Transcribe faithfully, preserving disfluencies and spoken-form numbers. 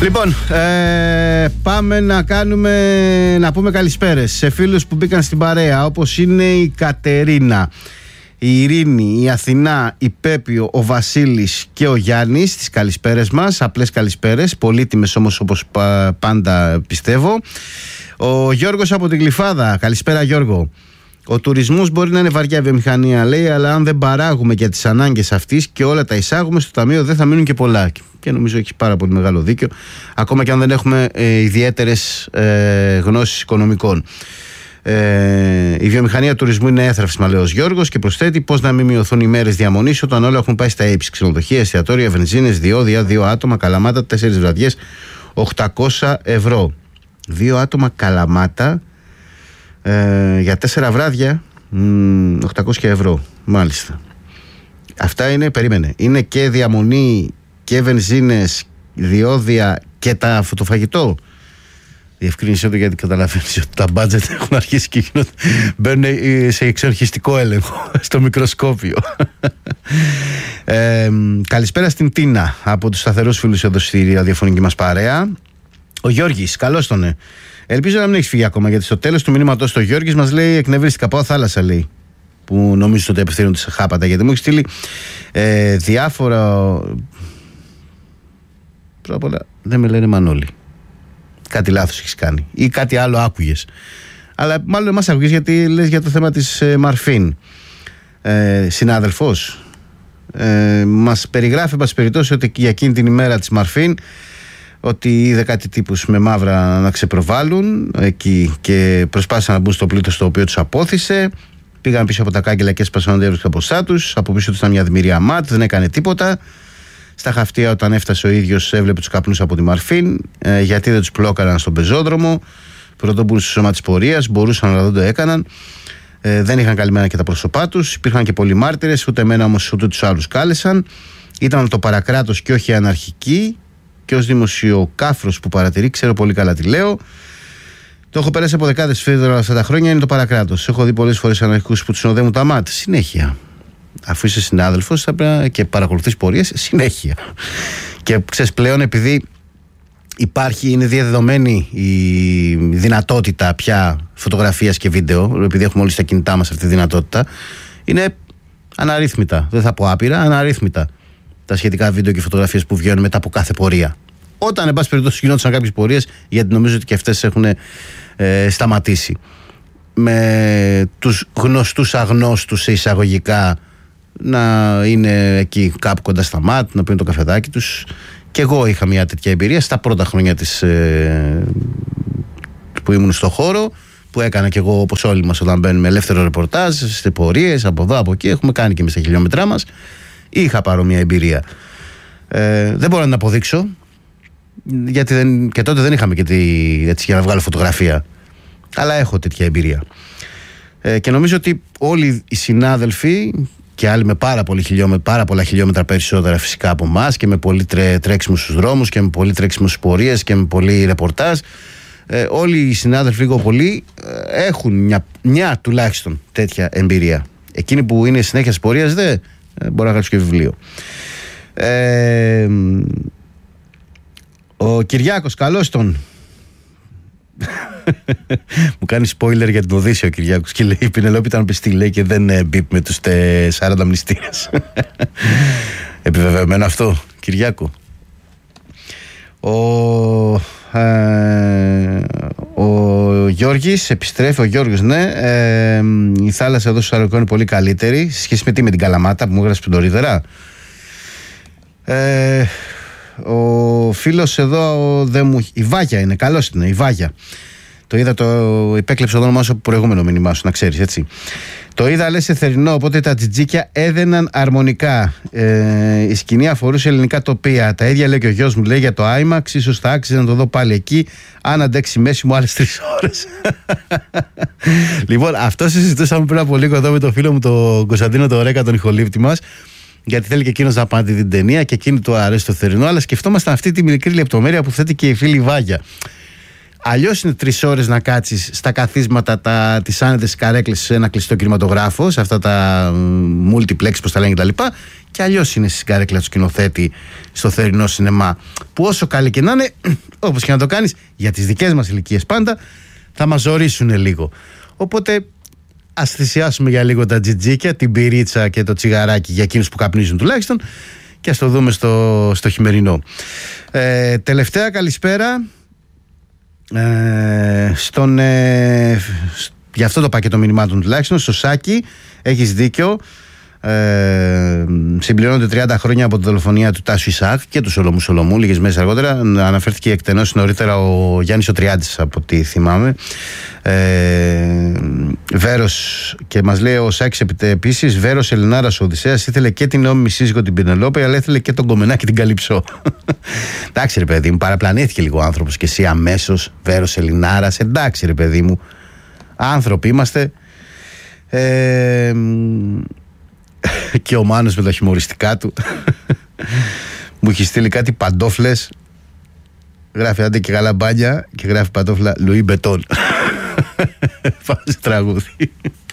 Λοιπόν, ε, πάμε να κάνουμε, να πούμε καλησπέρες σε φίλους που μπήκαν στην παρέα, όπως είναι η Κατερίνα, η Ειρήνη, η Αθηνά, η Πέπιο, ο Βασίλης και ο Γιάννης. Τις καλησπέρες μας, απλές καλησπέρες, πολύτιμες όμως, όπως πάντα πιστεύω. Ο Γιώργος από την Γλυφάδα, καλησπέρα Γιώργο. Ο τουρισμός μπορεί να είναι βαριά βιομηχανία, λέει, αλλά αν δεν παράγουμε για τις ανάγκες αυτής και όλα τα εισάγουμε στο ταμείο, δεν θα μείνουν και πολλά. Και νομίζω έχει πάρα πολύ μεγάλο δίκιο, ακόμα και αν δεν έχουμε ε, ιδιαίτερες ε, γνώσεις οικονομικών. Ε, η βιομηχανία τουρισμού είναι έθραυσμα, λέει ο Γιώργος, και προσθέτει πώς να μην μειωθούν οι μέρες διαμονής όταν όλα έχουν πάει στα ύψη. Ξενοδοχεία, εστιατόρια, βενζίνες, διόδια, δύο άτομα, Καλαμάτα, τέσσερις βραδιές, οκτακόσια ευρώ. Δύο άτομα Καλαμάτα ε, για τέσσερα βράδια, μ, οκτακόσια ευρώ. Μάλιστα. Αυτά είναι, περίμενε, είναι και διαμονή και βενζίνες, διόδια και τα, το φαγητό. Διευκρίνησε το, γιατί καταλαβαίνεις ότι τα μπάτζετ έχουν αρχίσει και γίνονται, μπαίνουν σε εξορχιστικό έλεγχο στο μικροσκόπιο. ε, καλησπέρα στην Τίνα από τους σταθερούς φίλους εδώ στη ραδιοφωνική μας παρέα. Ο Γιώργης, καλώς τον. Ε. Ελπίζω να μην έχεις φύγει ακόμα, γιατί στο τέλος του μηνύματος το Γιώργης μας λέει: εκνευρίστηκα, πάω θάλασσα, λέει. Που νομίζω ότι απευθύνονται σε χάπατα, γιατί μου έχει στείλει ε, διάφορα. Πρώτα απ' όλα δεν με λένε Μανώλη. Κάτι λάθος έχεις κάνει ή κάτι άλλο άκουγες. Αλλά μάλλον εμάς άκουγες, γιατί λες για το θέμα της ε, Μαρφίν. Ε, συνάδελφος ε, μας περιγράφει, εν πάση περιπτώσει, ότι για εκείνη την ημέρα της Μαρφίν, ότι είδε κάτι τύπους με μαύρα να ξεπροβάλλουν εκεί και προσπάθησαν να μπουν στο πλοίο στο οποίο τους απόθυσε. Πήγαν πίσω από τα κάγκελα και έσπασαν τα μπροστά τους. Από πίσω τους ήταν μια δημιουργία ΜΑΤ, δεν έκανε τίποτα. Στα χαυτία, όταν έφτασε ο ίδιος, έβλεπε τους καπνούς από τη Μαρφίν. Ε, γιατί δεν τους πλόκαραν στον πεζόδρομο. Πρωτόμπουροι στο σώμα της πορείας, μπορούσαν αλλά δεν το έκαναν. Ε, δεν είχαν καλυμμένα και τα πρόσωπά τους. Υπήρχαν και πολλοί μάρτυρες, ούτε εμένα όμως ούτε τους άλλους κάλεσαν. Ήταν το παρακράτος και όχι αναρχική. Και ως δημοσιοκάφρος που παρατηρεί, ξέρω πολύ καλά τι λέω. Το έχω περάσει από δεκάδες φίδωρα αυτά τα χρόνια, είναι το παρακράτος. Έχω δει πολλές φορές αναρχικούς που τους συνοδεύουν τα μάτια. Συνέχεια. Αφού είσαι συνάδελφος θα πρέπει και παρακολουθείς πορείες συνέχεια. Και ξέρεις, πλέον, επειδή υπάρχει, είναι διαδεδομένη η δυνατότητα πια φωτογραφίας και βίντεο, επειδή έχουμε όλοι στα κινητά μας αυτή τη δυνατότητα, είναι αναρρύθμιτα, δεν θα πω άπειρα, αναρρύθμιτα τα σχετικά βίντεο και φωτογραφίες που βγαίνουν μετά από κάθε πορεία. Όταν, εν πάση περιπτώσει, γινόντουσαν κάποιες πορείες, γιατί νομίζω ότι και αυτές έχουν ε, σταματήσει. Με τους γνωστούς αγνώστους σε εισαγωγικά να είναι εκεί κάπου κοντά στα ΜΑΤ, να πίνουν το καφεδάκι τους. Και εγώ είχα μια τέτοια εμπειρία στα πρώτα χρόνια της, ε, που ήμουν στο χώρο, που έκανα και εγώ, όπως όλοι μας, όταν μπαίνουμε ελεύθερο ρεπορτάζ, σε πορείες από εδώ από εκεί, έχουμε κάνει και εμείς τα χιλιόμετρά μας. Είχα παρόμοια εμπειρία. Ε, δεν μπορώ να την αποδείξω, γιατί δεν, και τότε δεν είχαμε και τη, έτσι, για να βγάλω φωτογραφία. Αλλά έχω τέτοια εμπειρία. Ε, και νομίζω ότι όλοι οι συνάδελφοι και άλλοι με πάρα, πολύ χιλιόμετρα, πάρα πολλά χιλιόμετρα περισσότερα φυσικά από εμάς, και με πολύ τρέ, τρέξιμο στους δρόμους και με πολύ τρέξιμο στις πορείες και με πολύ ρεπορτάζ, ε, όλοι οι συνάδελφοι λίγο πολύ ε, έχουν μια, μια τουλάχιστον τέτοια εμπειρία. Εκείνοι που είναι συνέχεια στις πορείες δεν ε, μπορώ να γράψω και βιβλίο. Ε, ο Κυριάκος, καλώς τον. Μου κάνει spoiler για την Οδύσσεια ο Κυριάκος και λέει: η Πινελόπη ήταν πιστή, λέει, και δεν μπιπ με τους σαράντα μνηστήρες. Επιβεβαιωμένο αυτό, Κυριάκο. Ο, ε, ο Γιώργης επιστρέφει, ο Γιώργος, ναι. Ε, η θάλασσα εδώ στο Σαρακό είναι πολύ καλύτερη σε σχέση με τι, με την Καλαμάτα που μου έγραψε νωρίτερα. Ε, ο φίλος εδώ δεν μου... η Βάγια είναι, καλώς είναι, η Βάγια. Το είδα, το υπέκλεψε το όνομά σου από προηγούμενο μήνυμά σου, να ξέρεις, έτσι. Το είδα, λες, σε θερινό, οπότε τα τζιτζίκια έδαιναν αρμονικά. Ε, η σκηνή αφορούσε ελληνικά τοπία. Τα ίδια λέει και ο γιος μου, λέει, για το IMAX. Ίσως θα άξιζε να το δω πάλι εκεί, αν αντέξει η μέση μου άλλες τρεις ώρες. Λοιπόν, αυτό συζητούσαμε πριν από λίγο εδώ με τον φίλο μου, τον Κωνσταντίνο τον Ρέκα, τον ηχολήπτη μας. Γιατί θέλει και εκείνος να πάει την ταινία και εκείνη του αρέσει το θερινό, αλλά σκεφτόμασταν αυτή τη μικρή λεπτομέρεια που θέτει και η φίλη Βάγια. Αλλιώς είναι τρεις ώρες να κάτσεις στα καθίσματα της άνετες καρέκλες σε ένα κλειστό κινηματογράφο, σε αυτά τα multiplex, πώς τα λένε κτλ. Και, Και αλλιώς είναι στην καρέκλα του σκηνοθέτη στο θερινό σινεμά, που όσο καλή και να είναι, όπως και να το κάνεις, για τις δικές μας ηλικίες πάντα θα μας ζορίσουν λίγο. Οπότε ας θυσιάσουμε για λίγο τα τζιτζίκια, την πυρίτσα και το τσιγαράκι για εκείνους που καπνίζουν τουλάχιστον, και ας το δούμε στο, στο χειμερινό. Ε, τελευταία καλησπέρα ε, στον, ε, για αυτό το πακέτο μηνυμάτων τουλάχιστον, στο Σάκη. Έχεις δίκιο. Ε, συμπληρώνονται τριάντα χρόνια από τη δολοφονία του Τάσου Ισαάκ και του Σολομού Σολομού. Λίγες μέρες αργότερα αναφέρθηκε εκτενώς νωρίτερα ο Γιάννης ο Τριάντης, από ό,τι θυμάμαι. ε, Βέρος, και μας λέει ο Σάκης επίσης, Βέρος Ελληνάρας ο Οδυσσέας ήθελε και την νόμιμη σύζυγο την Πενελόπη, αλλά ήθελε και τον κομμενάκι την Καλυψό. Εντάξει ρε παιδί μου, παραπλανήθηκε λίγο ο άνθρωπος και εσύ αμέσως. Βέρος Ελληνάρας, εντάξει ρε παιδί μου, άνθρωποι είμαστε. ε, Και ο Μάνος με τα χιουμοριστικά του μου έχει στείλει κάτι παντόφλες. Γράφει άντε και καλά μπάνια και γράφει παντόφλα Λουί Μπετόν. Φάση τραγούδι.